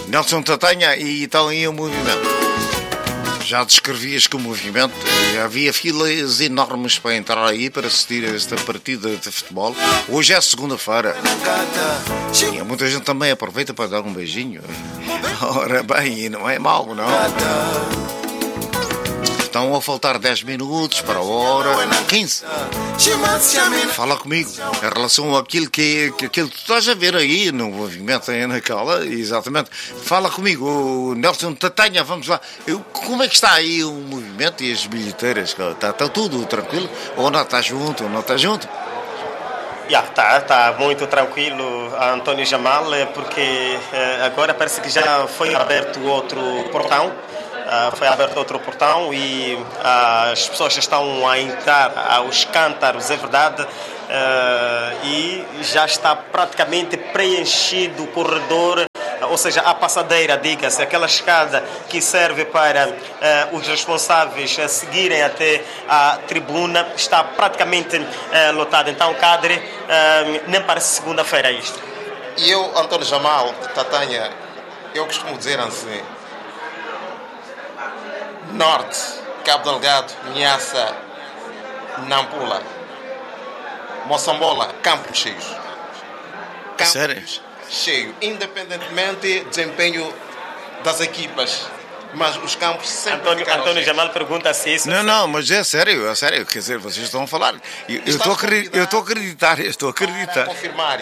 Nelson Tatanha, e então aí o movimento. Já descrevias que o movimento, havia filas enormes para entrar aí para assistir a esta partida de futebol. Hoje é segunda-feira. E muita gente também aproveita para dar um beijinho. Ora bem, e não é mau, não? Estão a faltar 10 minutos para a hora 15. Fala comigo em relação àquilo que tu estás a ver aí no movimento, aí naquela, exatamente. Fala comigo, Nelson Tatanha, vamos lá. Como é que está aí o movimento e as bilheteiras? Está tudo tranquilo? Ou não está junto? Ou não está junto? Está muito tranquilo, António Jamal, porque agora parece que já foi aberto outro portão. E as pessoas estão a entrar aos cântaros, é verdade, e já está praticamente preenchido o corredor, ou seja, a passadeira, diga-se, aquela escada que serve para os responsáveis seguirem até a tribuna, está praticamente lotada. Então, Cadre, nem parece segunda-feira isto. E eu, António Jamal, Tatanha, eu costumo dizer assim: Norte, Cabo Delgado, Niassa, Nampula, Moçambola, campos cheios. Sério? Cheio, independentemente do desempenho das equipas. Mas os campos sempre António Jamal pergunta se isso... Não, mas é sério. Quer dizer, vocês estão a falar. Eu estou a acreditar. Para confirmar.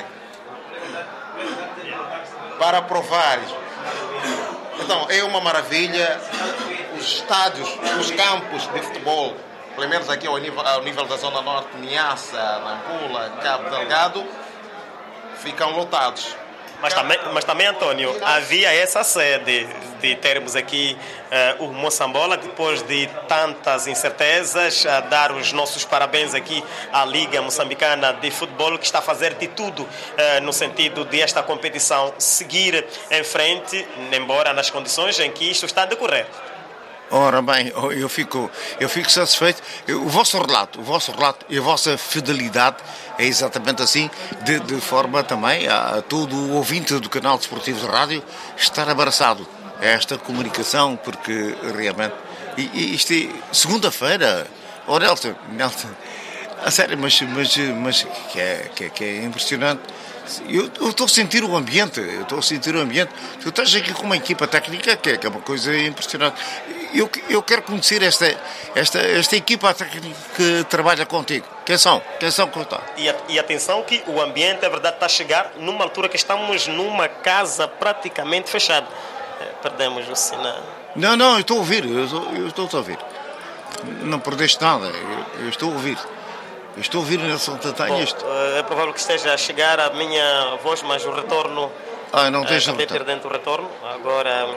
Para provar. Então, é uma maravilha. Os estádios, os campos de futebol, pelo menos aqui ao nível da Zona Norte, Niassa, Nampula, Cabo Delgado, ficam lotados. Mas também, António, havia essa sede de termos aqui o Moçambola, depois de tantas incertezas, a dar os nossos parabéns aqui à Liga Moçambicana de Futebol, que está a fazer de tudo no sentido de esta competição seguir em frente, embora nas condições em que isto está a decorrer. Ora bem, eu fico satisfeito. O vosso relato e a vossa fidelidade é exatamente assim, de forma também a todo o ouvinte do canal desportivo de rádio estar abraçado a esta comunicação, porque realmente isto é segunda-feira. Oh, Nelson, a sério, mas que é impressionante. Eu estou a sentir o ambiente. Tu estás aqui com uma equipa técnica que é uma coisa impressionante. Eu quero conhecer esta equipa técnica que trabalha contigo. Quem são? E atenção que o ambiente, é verdade, está a chegar numa altura que estamos numa casa praticamente fechada. Perdemos o sinal. Não, eu estou a ouvir. Eu estou a ouvir. Não perdeste nada. Eu estou a ouvir. Eu estou a ouvir o Nelson Tatanha isto. É provável que esteja a chegar a minha voz, mas o retorno... não tens acabei perdendo o retorno. Agora...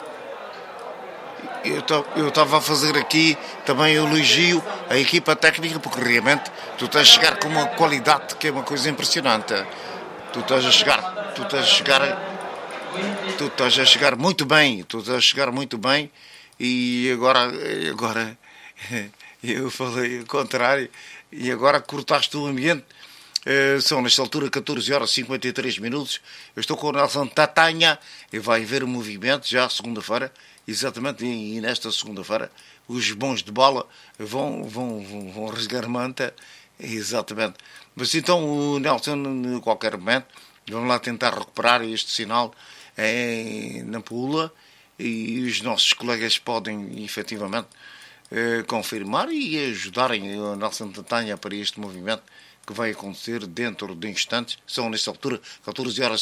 Eu estava a fazer aqui também elogio à equipa técnica, porque realmente tu estás a chegar com uma qualidade que é uma coisa impressionante. Tu estás a chegar muito bem. E agora eu falei o contrário. E agora cortaste o ambiente. São nesta altura 14 horas e 53 minutos. Eu estou com o Nelson Tatanha e vai haver um movimento já segunda-feira, exatamente, e nesta segunda-feira os bons de bola vão rasgar manta, exatamente. Mas então o Nelson, em qualquer momento, vamos lá tentar recuperar este sinal em Nampula, e os nossos colegas podem efetivamente confirmar e ajudarem o Nelson Tatanha para este movimento que vai acontecer dentro de instantes. São nesta altura 14 horas e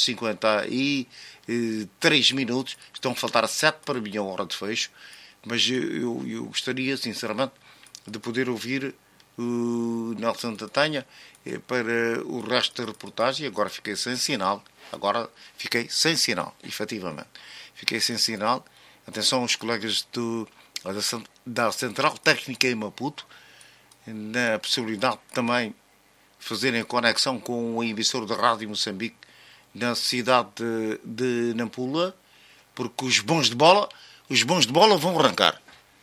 53 minutos, estão a faltar 7 para a minha hora de fecho, mas eu gostaria sinceramente de poder ouvir o Nelson Tatanha para o resto da reportagem. Agora fiquei sem sinal, efetivamente fiquei sem sinal. Atenção aos colegas da Central Técnica em Maputo, na possibilidade de também fazerem conexão com o emissor da Rádio Moçambique na cidade de Nampula, porque os bons de bola vão arrancar.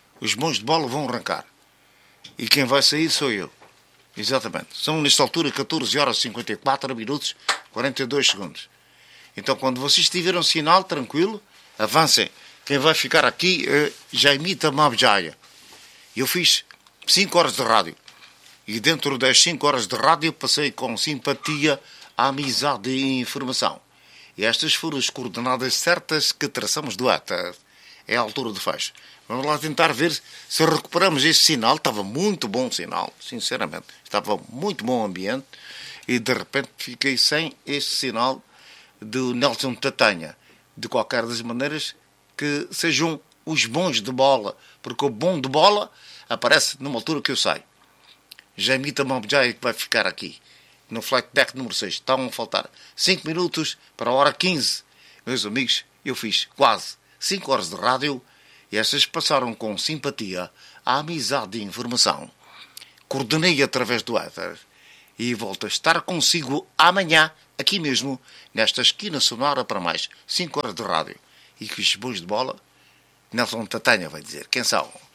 E quem vai sair sou eu. Exatamente. São nesta altura 14 horas e 54 minutos, 42 segundos. Então quando vocês tiverem um sinal tranquilo, avancem. Quem vai ficar aqui é Jaimita Mabjaya. Eu fiz 5 horas de rádio. E dentro das 5 horas de rádio passei com simpatia, amizade e informação. E estas foram as coordenadas certas que traçamos do ETA. É a altura de fecho. Vamos lá tentar ver se recuperamos esse sinal. Estava muito bom o sinal, sinceramente. Estava muito bom o ambiente. E de repente fiquei sem esse sinal do Nelson Tatanha. De qualquer das maneiras, que sejam os bons de bola. Porque o bom de bola aparece numa altura que eu saio. Jaimita Mambjai que vai ficar aqui. No flight deck número 6. Estão a faltar 5 minutos para a hora 15. Meus amigos, eu fiz quase 5 horas de rádio e estas passaram com simpatia, a amizade e informação. Coordenei através do éter e volto a estar consigo amanhã, aqui mesmo, nesta esquina sonora para mais 5 horas de rádio. E que os bons de bola, Nelson Tatanha vai dizer. Quem são?